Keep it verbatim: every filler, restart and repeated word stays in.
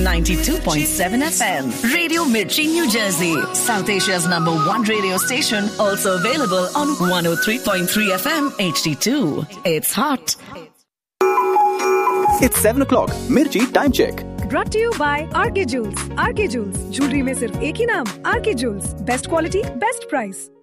ninety-two point seven F M. Radio Mirchi, New Jersey. South Asia's number one radio station. Also available on one oh three point three F M H D two. It's hot. It's seven o'clock. Mirchi time check. Brought to you by R K Jewels. R K Jewels. Jewelry में सिर्फ एक ही नाम R K Jewels. Best quality, best price.